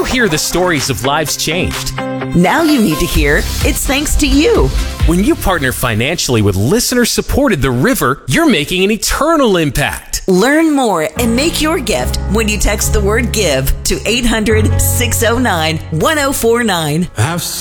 hear the stories of lives changed. Now you need to hear it's thanks to you. When you partner financially with listener-supported The River, you're making an eternal impact. Learn more and make your gift when you text the word GIVE to 800-609-1049.